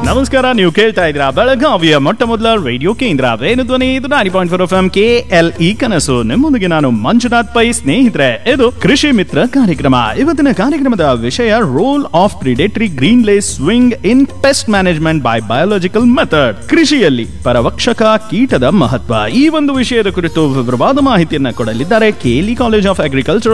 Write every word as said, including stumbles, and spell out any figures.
ನಮಸ್ಕಾರ, ನೀವು ಕೇಳ್ತಾ ಇದ್ದೀರಾ ಬೆಳಗಾವಿಯ ಮೊಟ್ಟ ಮೊದಲ ರೇಡಿಯೋ ಕೇಂದ್ರ ವೇಣುಧ್ವನಿ. ಇದು nine point four F M K L E ಕನಸು. ನಿಮ್ಮೊಂದಿಗೆ ನಾನು ಮಂಜುನಾಥ್ ಪೈ. ಸ್ನೇಹಿತರೆ, ಇದು ಕೃಷಿ ಮಿತ್ರ ಕಾರ್ಯಕ್ರಮ. ಇವತ್ತಿನ ಕಾರ್ಯಕ್ರಮದ ವಿಷಯ role of predatory green lace swing in pest management by biological method. ಕೃಷಿಯಲ್ಲಿ ಪರವಕ್ಷಕ ಕೀಟದ ಮಹತ್ವ. ಈ ಒಂದು ವಿಷಯದ ಕುರಿತು ವಿವರವಾದ ಮಾಹಿತಿಯನ್ನ ಕೊಡಲಿದ್ದಾರೆ ಕೆಎಲ್ಇ ಕಾಲೇಜ್ ಆಫ್ ಅಗ್ರಿಕಲ್ಚರ್